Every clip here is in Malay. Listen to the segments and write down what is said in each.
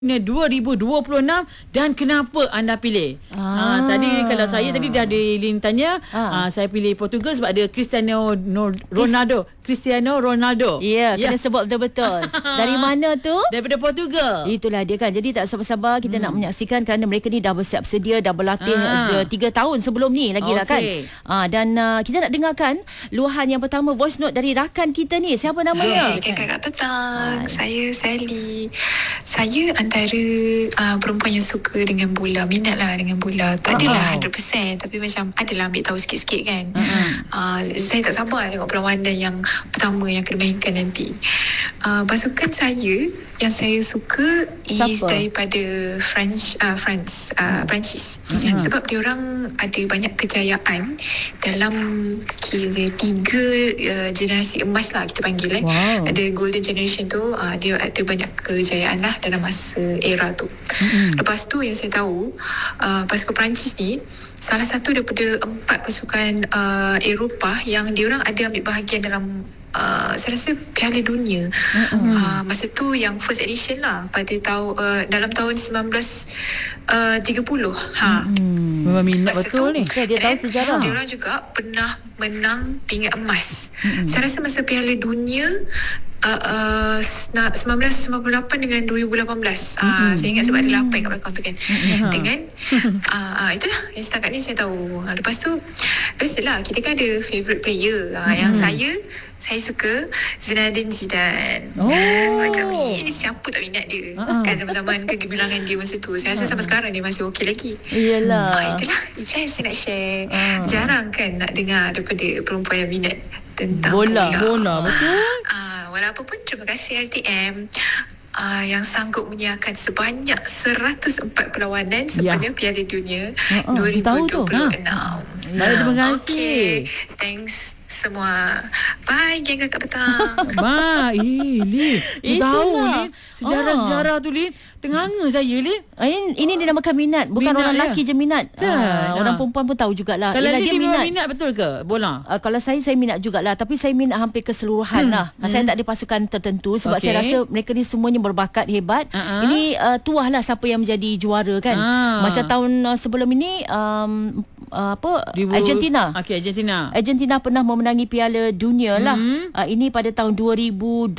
2026 dan kenapa anda pilih? Tadi kalau saya tadi dah Lin tanya, saya pilih Portugal sebab ada Cristiano Ronaldo. Ya, kena sebut betul-betul. Dari mana tu? Daripada Portugal. Itulah dia kan. Jadi tak sabar-sabar kita nak menyaksikan kerana mereka ni dah bersiap sedia, dah berlatih 3 tahun sebelum ni lagi lah kan. Dan kita nak dengarkan luahan yang pertama, voice note dari rakan kita ni. Siapa namanya? Kakak petang. Saya Sally. Saya antara perempuan yang suka dengan bola, minat lah dengan bola. Tak adalah 100%, tapi macam adalah ambil tahu sikit-sikit kan. Saya tak sabar tengok perlawanan yang pertama yang kena mainkan nanti. Pasukan saya yang saya suka is daripada Perancis. Sebab diorang ada banyak kejayaan dalam kira 3 generasi emas lah kita panggil Ada golden generation tu, dia ada banyak kejayaan lah dalam masa era tu. Lepas tu yang saya tahu, pasukan Perancis ni salah satu daripada 4 pasukan Eropah yang diorang ada ambil bahagian dalam saya rasa Piala Dunia. Masa tu yang first edition lah pada dalam tahun 1930. Memang minat masa betul tu, ni. Dia tahu sejarah. Diorang juga pernah menang pingat emas. Saya rasa masa Piala Dunia 1998 dengan 2018. Saya ingat sebab ada 8 kat belakang tu kan. Dengan itulah yang setakat ni saya tahu. Lepas tu biasalah kita kan ada favourite player. Yang saya suka Zinedine Zidane. Macam siapa tak minat dia. Kan zaman-zaman kegemilangan dia masa tu. Saya rasa sampai sekarang dia masih okey lagi. Iyalah. Itulah yang saya nak share. Jarang kan nak dengar daripada perempuan yang minat tentang bola. Betul. Walaupun pun terima kasih RTM yang sanggup menyiarkan sebanyak 104 perlawanan sepanjang Piala Dunia 2026. Baik, terima kasih. Okay, thanks semua. Bye geng kakak petang. Lin, tahu Lin sejarah-sejarah tu Lin. Tenganga saya Lin. Ini dinamakan minat. Bukan orang lelaki je minat. Orang perempuan pun tahu jugalah. Kalau dia minat betul ke bola? Kalau saya minat jugalah. Tapi saya minat hampir keseluruhan lah. Saya tak ada pasukan tertentu. Sebab saya rasa mereka ni semuanya berbakat hebat. Ini tuahlah siapa yang menjadi juara kan. Macam tahun sebelum ini Argentina. Argentina pernah memenangi Piala Dunia lah. Ini pada tahun 2022.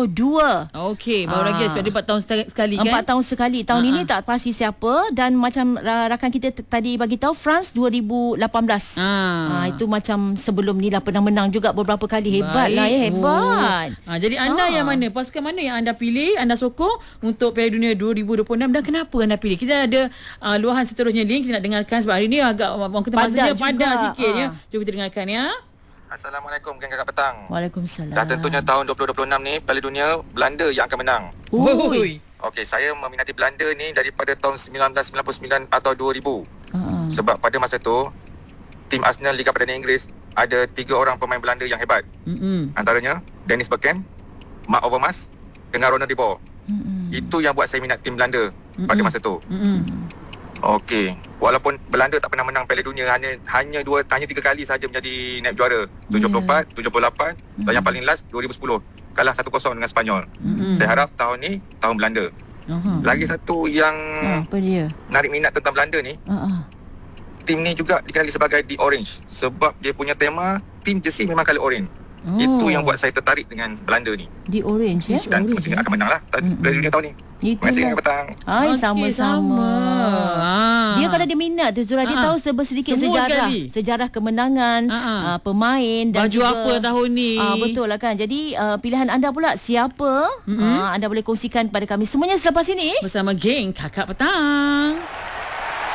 Okey, baru lagi ada 4 tahun sekali kan? 4 tahun sekali. Tahun ini tak pasti siapa. Dan macam rakan kita tadi bagi tahu, France 2018. Itu macam sebelum ni lah pernah menang juga beberapa kali. Hebat lah ya, hebat. Jadi anda yang mana? Pasukan mana yang anda pilih, anda sokong untuk Piala Dunia 2026 dan kenapa anda pilih? Kita ada luahan seterusnya Lin. Kita nak dengarkan sebab hari ni agak kita masanya padat sikit ya. Cuba kita dengarkan ya. Assalamualaikum geng kakak petang. Waalaikumsalam. Dah tentunya tahun 2026 ni Piala Dunia Belanda yang akan menang. Okey, saya meminati Belanda ni daripada tahun 1999 atau 2000. Sebab pada masa tu tim Arsenal Liga Perdana Inggeris ada 3 orang pemain Belanda yang hebat. Antaranya Dennis Bergkamp, Mark Overmars dengan Ronald de Boer. Itu yang buat saya minat tim Belanda pada masa tu. Okey, walaupun Belanda tak pernah menang Piala Dunia, hanya 3 kali saja menjadi naib juara. 74, 78 dan yang paling last 2010 kalah 1-0 dengan Sepanyol. Saya harap tahun ni tahun Belanda. Lagi satu yang menarik minat tentang Belanda ni, tim ni juga dikenali sebagai The Orange sebab dia punya tema tim jersey memang colour orange. Itu yang buat saya tertarik dengan Belanda ni. The Orange ya. Dan semestinya akan menang lah Piala Dunia tahun ni. Terima kasih kakak petang. Sama-sama. Dia kalau dia minat tu Zura, dia tahu sedikit sejarah kemenangan, pemain dan baju juga apa tahun ni. Betul lah kan. Jadi pilihan anda pula siapa? Anda boleh kongsikan kepada kami semuanya selepas ini bersama geng kakak petang.